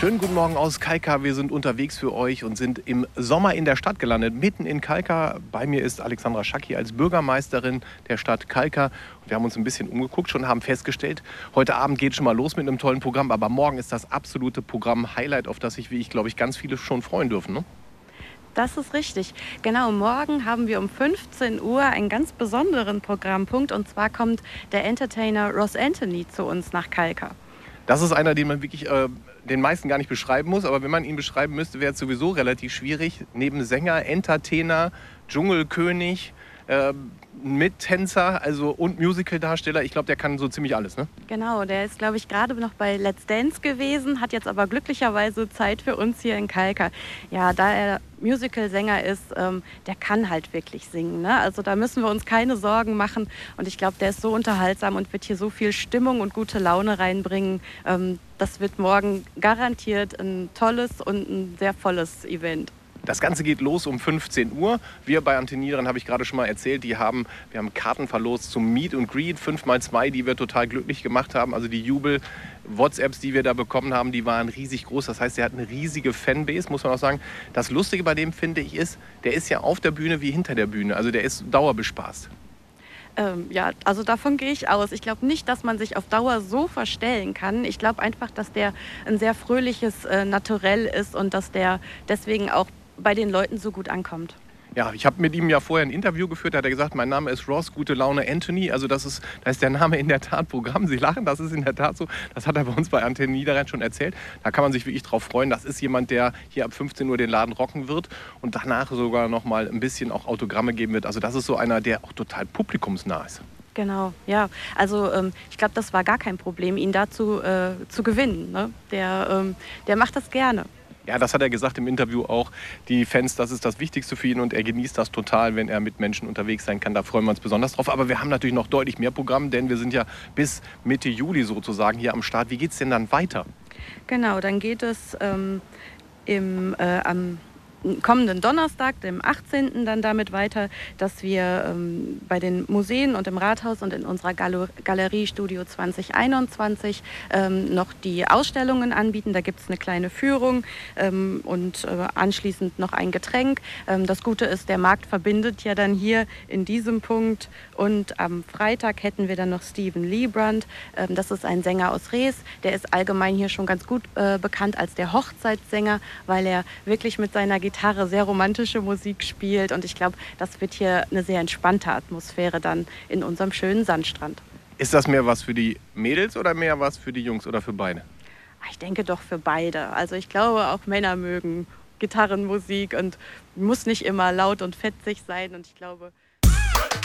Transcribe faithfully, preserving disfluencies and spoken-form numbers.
Schönen guten Morgen aus Kalkar. Wir sind unterwegs für euch und sind im Sommer in der Stadt gelandet, mitten in Kalkar. Bei mir ist Alexandra Schacki als Bürgermeisterin der Stadt Kalkar. Wir haben uns ein bisschen umgeguckt schon, haben festgestellt, heute Abend geht schon mal los mit einem tollen Programm. Aber morgen ist das absolute Programm-Highlight, auf das sich, wie ich glaube ich, ganz viele schon freuen dürfen, ne? Das ist richtig. Genau, morgen haben wir um fünfzehn Uhr einen ganz besonderen Programmpunkt. Und zwar kommt der Entertainer Ross Anthony zu uns nach Kalkar. Das ist einer, den man wirklich äh, den meisten gar nicht beschreiben muss. Aber wenn man ihn beschreiben müsste, wäre es sowieso relativ schwierig. Neben Sänger, Entertainer, Dschungelkönig, äh, Mittänzer also und Musicaldarsteller. Ich glaube, der kann so ziemlich alles, ne? Genau, der ist, glaube ich, gerade noch bei Let's Dance gewesen, hat jetzt aber glücklicherweise Zeit für uns hier in Kalkar. Ja, da er Musicalsänger ist, ähm, der kann halt wirklich singen, ne? Also da müssen wir uns keine Sorgen machen. Und ich glaube, der ist so unterhaltsam und wird hier so viel Stimmung und gute Laune reinbringen. Ähm, das wird morgen garantiert ein tolles und ein sehr volles Event. Das Ganze geht los um fünfzehn Uhr. Wir bei Antenne Niederrhein, habe ich gerade schon mal erzählt, die haben, wir haben Karten verlost zum Meet and Greet, fünf mal zwei, die wir total glücklich gemacht haben. Also die Jubel-WhatsApps, die wir da bekommen haben, die waren riesig groß. Das heißt, er hat eine riesige Fanbase, muss man auch sagen. Das Lustige bei dem, finde ich, ist, der ist ja auf der Bühne wie hinter der Bühne. Also der ist dauerbespaßt. Ähm, ja, also davon gehe ich aus. Ich glaube nicht, dass man sich auf Dauer so verstellen kann. Ich glaube einfach, dass der ein sehr fröhliches äh, Naturell ist und dass der deswegen auch bei den Leuten so gut ankommt. Ja, ich habe mit ihm ja vorher ein Interview geführt, da hat er gesagt, mein Name ist Ross, gute Laune Anthony. Also das ist, da ist der Name in der Tat Programm. Sie lachen, das ist in der Tat so. Das hat er bei uns bei Antenne Niederrhein schon erzählt. Da kann man sich wirklich drauf freuen. Das ist jemand, der hier ab fünfzehn Uhr den Laden rocken wird und danach sogar noch mal ein bisschen auch Autogramme geben wird. Also das ist so einer, der auch total publikumsnah ist. Genau, ja. Also ähm, ich glaube, das war gar kein Problem, ihn dazu äh, zu gewinnen, ne? Der, ähm, der macht das gerne. Ja, das hat er gesagt im Interview auch. Die Fans, das ist das Wichtigste für ihn und er genießt das total, wenn er mit Menschen unterwegs sein kann. Da freuen wir uns besonders drauf. Aber wir haben natürlich noch deutlich mehr Programm, denn wir sind ja bis Mitte Juli sozusagen hier am Start. Wie geht es denn dann weiter? Genau, dann geht es ähm, im, äh, am kommenden Donnerstag, dem achtzehnten dann damit weiter, dass wir ähm, bei den Museen und im Rathaus und in unserer Galo- Galerie Studio zwanzig einundzwanzig ähm, noch die Ausstellungen anbieten. Da gibt es eine kleine Führung ähm, und äh, anschließend noch ein Getränk. Ähm, das Gute ist, der Markt verbindet ja dann hier in diesem Punkt. Und am Freitag hätten wir dann noch Steven Liebrand. Ähm, das ist ein Sänger aus Rees. Der ist allgemein hier schon ganz gut äh, bekannt als der Hochzeitssänger, weil er wirklich mit seiner Gitarre sehr romantische Musik spielt und ich glaube, das wird hier eine sehr entspannte Atmosphäre dann in unserem schönen Sandstrand. Ist das mehr was für die Mädels oder mehr was für die Jungs oder für beide? Ich denke doch für beide. Also ich glaube, auch Männer mögen Gitarrenmusik und muss nicht immer laut und fetzig sein und ich glaube,